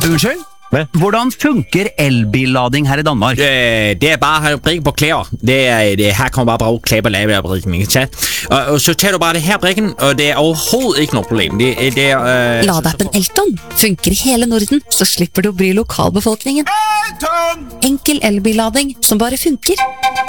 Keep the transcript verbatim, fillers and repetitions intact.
Unnskyld? Hvad? Hvordan funker elbillading her i Danmark? Øh, det er bare at have brikken på klæder. Det er, det, her kommer bare brug klæber lave brikken, ikke sant? Og, og så tager du bare det her brikken, og det er overhovedet ikke noe problem. Det, det er... Øh, Ladeappen Elton funker i hele Norden, så slipper du å bry lokalbefolkningen. Enkel elbillading som bare funker.